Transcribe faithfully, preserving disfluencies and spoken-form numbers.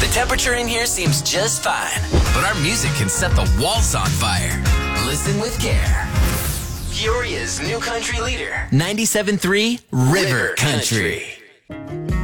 temperature in here seems just fine, but our music can set the walls on fire. Listen with care. Peoria's new country leader, ninety-seven point three River Country.